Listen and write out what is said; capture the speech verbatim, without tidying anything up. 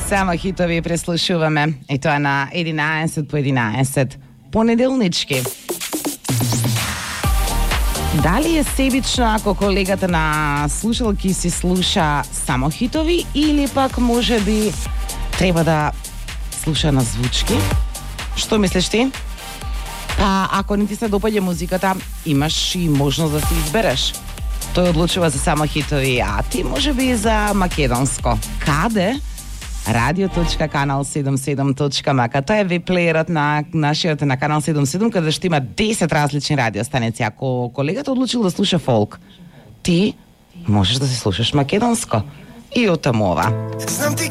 Само хитови преслушуваме. И тоа на единаесет по единаесет. Понеделнички. Дали е себично ако колегата на слушалки си слуша само хитови или пак може би треба да слуша на звучки? Што мислиш ти? Па, ако не ти се допаѓа музиката, имаш и можност да се избереш. Тој одлучува за само хитови, а ти може би за македонско. Каде? радио точка канал седумдесет и седум точка ем ка. Тоа е веб-плеерот на нашиот на канал седумдесет и седум, каде што има десет различни радиостаници. Ако колегата одлучил да слуша фолк, ти можеш да се слушаш македонско. И отаму ова.